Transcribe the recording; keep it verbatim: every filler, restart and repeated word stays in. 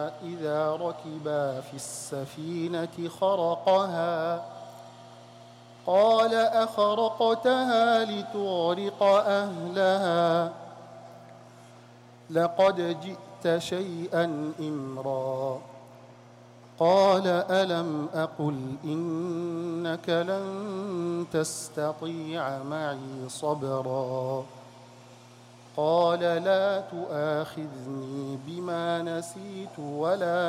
إذا ركبا في السفينة خرقها قال أخرقتها لتغرق أهلها لقد جئت شيئا إمرا قال ألم أقل إنك لن تستطيع معي صبرا قال لا تؤاخذني بما نسيت ولا